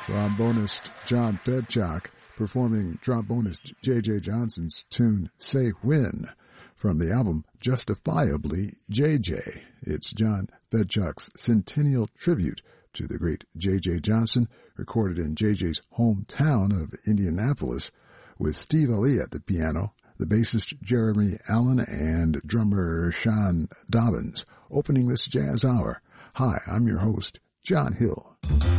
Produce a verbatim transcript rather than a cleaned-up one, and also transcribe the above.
trombonist John Fedchuk performing trombonist J J Johnson's tune Say When from the album Justifiably J J. It's John Fedchuk's centennial tribute to the great J J Johnson, recorded in J J's hometown of Indianapolis, with Steve Ali at the piano, the bassist Jeremy Allen, and drummer Sean Dobbins, opening this jazz hour. Hi, I'm your host, John Hill.